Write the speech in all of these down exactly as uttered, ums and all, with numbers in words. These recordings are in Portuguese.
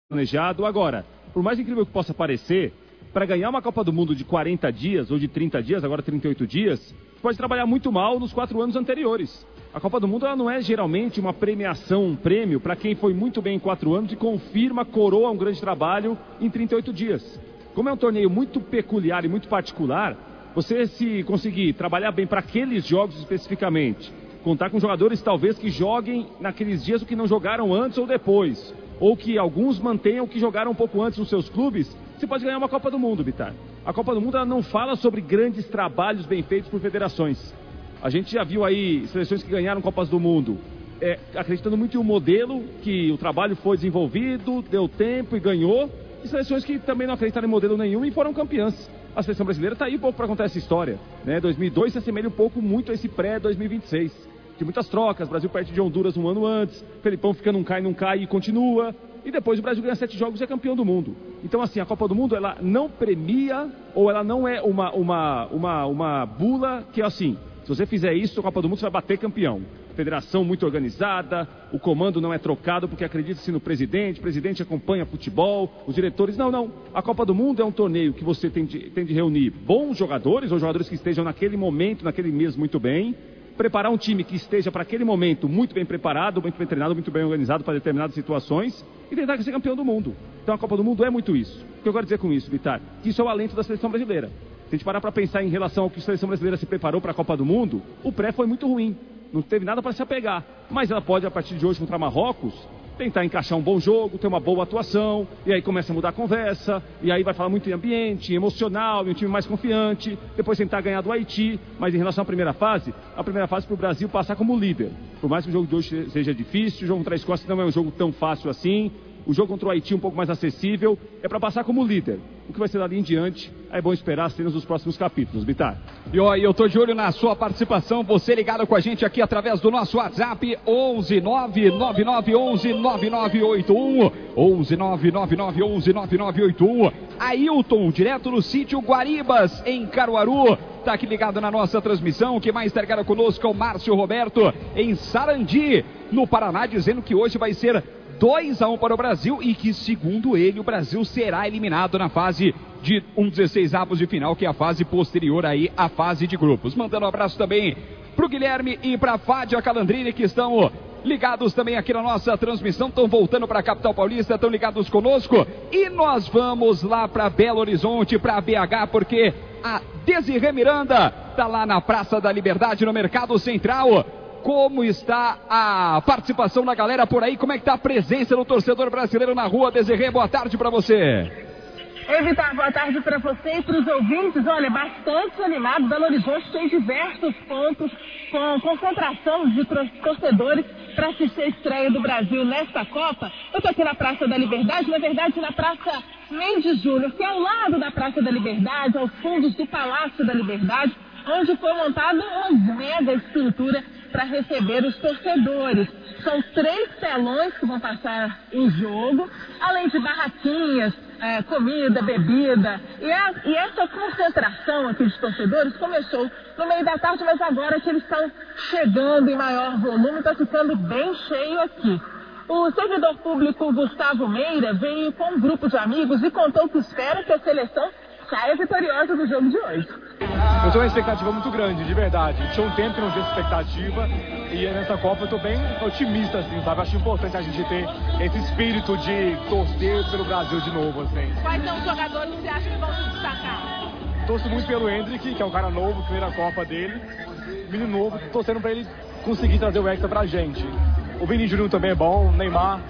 planejado. Agora, por mais incrível que possa parecer, para ganhar uma Copa do Mundo de quarenta dias ou de trinta dias, agora trinta e oito dias, você pode trabalhar muito mal nos quatro anos anteriores. A Copa do Mundo ela não é geralmente uma premiação, um prêmio para quem foi muito bem em quatro anos e confirma, coroa um grande trabalho em trinta e oito dias. Como é um torneio muito peculiar e muito particular, você se conseguir trabalhar bem para aqueles jogos especificamente, contar com jogadores talvez que joguem naqueles dias o que não jogaram antes ou depois, ou que alguns mantenham o que jogaram um pouco antes nos seus clubes, você pode ganhar uma Copa do Mundo, Bittar. A Copa do Mundo ela não fala sobre grandes trabalhos bem feitos por federações. A gente já viu aí seleções que ganharam Copas do Mundo, é, acreditando muito em um modelo, que o trabalho foi desenvolvido, deu tempo e ganhou, e seleções que também não acreditaram em modelo nenhum e foram campeãs. A seleção brasileira está aí um pouco para contar essa história, né? dois mil e dois se assemelha um pouco muito a esse pré-dois mil e vinte e seis. De muitas trocas, o Brasil perde de Honduras um ano antes, Felipão fica num cai, não cai e continua, e depois o Brasil ganha sete jogos e é campeão do mundo. Então assim, a Copa do Mundo ela não premia, ou ela não é uma, uma, uma, uma bula que é assim, se você fizer isso, a Copa do Mundo você vai bater campeão. Federação muito organizada, o comando não é trocado porque acredita-se no presidente, o presidente acompanha futebol, os diretores, não, não. A Copa do Mundo é um torneio que você tem de, tem de reunir bons jogadores, ou jogadores que estejam naquele momento, naquele mês muito bem, preparar um time que esteja para aquele momento muito bem preparado, muito bem treinado, muito bem organizado para determinadas situações e tentar ser campeão do mundo. Então a Copa do Mundo é muito isso. O que eu quero dizer com isso, Bittar? Que isso é o alento da seleção brasileira. Se a gente parar para pensar em relação ao que a seleção brasileira se preparou para a Copa do Mundo, o pré foi muito ruim. Não teve nada para se apegar. Mas ela pode, a partir de hoje, contra Marrocos, tentar encaixar um bom jogo, ter uma boa atuação, e aí começa a mudar a conversa, e aí vai falar muito em ambiente, emocional, e um time mais confiante, depois tentar ganhar do Haiti, mas em relação à primeira fase, a primeira fase para o Brasil passar como líder. Por mais que o jogo de hoje seja difícil, o jogo contra a Escócia não é um jogo tão fácil assim, o jogo contra o Haiti um pouco mais acessível, é para passar como líder. O que vai ser dali em diante, é bom esperar as cenas dos próximos capítulos, Bittar. E ó, eu tô de olho na sua participação, você ligado com a gente aqui através do nosso WhatsApp, onze nove nove nove onze nove nove oito um, onze nove nove nove onze nove nove oito um. Ailton, direto no sítio Guaribas, em Caruaru, tá aqui ligado na nossa transmissão. Quem mais está ligado conosco é o Márcio Roberto, em Sarandi, no Paraná, dizendo que hoje vai ser dois a um para o Brasil e que, segundo ele, o Brasil será eliminado na fase de um dezesseis avos de final, que é a fase posterior aí à fase de grupos. Mandando um abraço também para o Guilherme e para a Fádia Calandrini, que estão ligados também aqui na nossa transmissão, estão voltando para a capital paulista, estão ligados conosco. E nós vamos lá para Belo Horizonte, para B H, porque a Desirê Miranda está lá na Praça da Liberdade, no Mercado Central. Como está a participação da galera por aí? Como é que está a presença do torcedor brasileiro na rua? Desirê, boa tarde para você. Oi, Vitor, boa tarde para você e para os ouvintes. Olha, bastante animado. Belo Horizonte tem diversos pontos com concentração de torcedores para assistir a estreia do Brasil nesta Copa. Eu estou aqui na Praça da Liberdade, na verdade na Praça Mendes Júnior, que é ao lado da Praça da Liberdade, aos fundos do Palácio da Liberdade, onde foi montada uma mega estrutura para receber os torcedores. São três telões que vão passar o jogo, além de barraquinhas, é, comida, bebida. E, a, e essa concentração aqui de torcedores começou no meio da tarde, mas agora que eles estão chegando em maior volume, está ficando bem cheio aqui. O servidor público Gustavo Meira veio com um grupo de amigos e contou que espera que a seleção saia vitoriosa do jogo de hoje. Eu tenho uma expectativa muito grande, de verdade. Tinha um tempo que não tinha essa expectativa e nessa Copa eu tô bem otimista, assim, sabe? Acho importante a gente ter esse espírito de torcer pelo Brasil de novo, assim. Quais são os jogadores que você acha que vão se destacar? Torço muito pelo Hendrick, que é um cara novo, primeira Copa dele. Menino novo, torcendo pra ele conseguir trazer o Hexa pra gente. O Vini Júnior também é bom, o Neymar.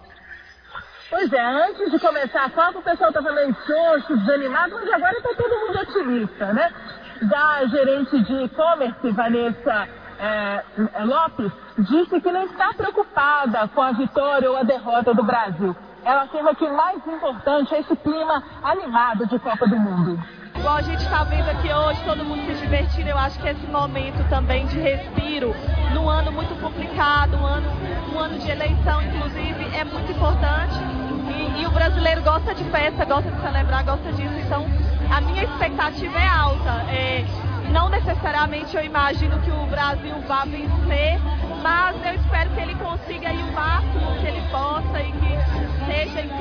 Pois é, antes de começar a Copa, o pessoal estava meio xoxo, desanimado, mas agora está todo mundo otimista, né? Já a gerente de e-commerce, Vanessa é, Lopes, disse que não está preocupada com a vitória ou a derrota do Brasil. Ela afirma que o mais importante é esse clima animado de Copa do Mundo. Igual a gente está vendo aqui hoje, todo mundo se divertindo, eu acho que esse momento também de respiro, num ano muito complicado, um ano, um ano de eleição, inclusive, é muito importante. E, e o brasileiro gosta de festa, gosta de celebrar, gosta disso. Então, a minha expectativa é alta. É, não necessariamente eu imagino que o Brasil vá vencer, mas eu espero que ele consiga aí o máximo que ele possa e que seja